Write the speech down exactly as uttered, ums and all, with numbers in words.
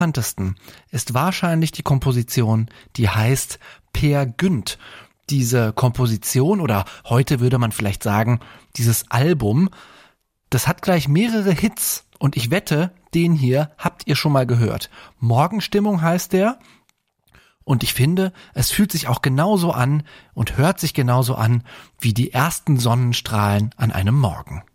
bekanntesten ist wahrscheinlich die Komposition, die heißt Peer Gynt. Diese Komposition, oder heute würde man vielleicht sagen, dieses Album, das hat gleich mehrere Hits und ich wette, den hier habt ihr schon mal gehört. Morgenstimmung heißt der und ich finde, es fühlt sich auch genauso an und hört sich genauso an wie die ersten Sonnenstrahlen an einem Morgen.